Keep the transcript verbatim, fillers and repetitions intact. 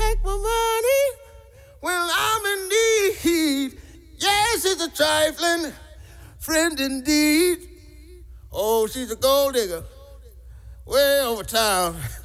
take my money when I'm in need. Yes, it's a trifling friend indeed. Oh, she's a gold digger way over town.